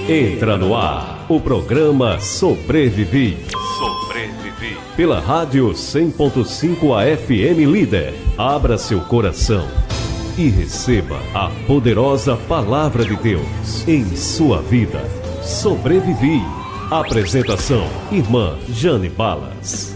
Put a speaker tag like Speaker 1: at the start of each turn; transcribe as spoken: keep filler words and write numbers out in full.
Speaker 1: Entra no ar o programa Sobrevivi. Sobrevivi. Pela Rádio cem ponto cinco A F M Líder. Abra seu coração e receba a poderosa Palavra de Deus em sua vida. Sobrevivi. Apresentação: Irmã Jane Balas.